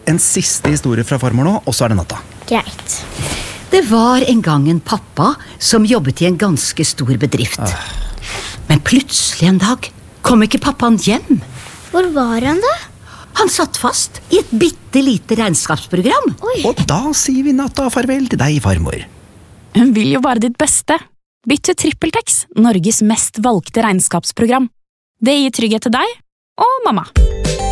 en siste historie fra farmor nå, og så det natta. Greit. Det var en gang en pappa som jobbet i en ganske stor bedrift. Men plutselig en dag kom ikke pappaen hjem. Hvor var han da? Han satt fast i et bittelite regnskapsprogram. Oi. Og da sier vi natta farvel til deg, farmor. Hun vil jo bare ditt beste. Bytt til TrippelTex, Norges mest valgte regnskapsprogram. Det gir trygghet til deg og mamma.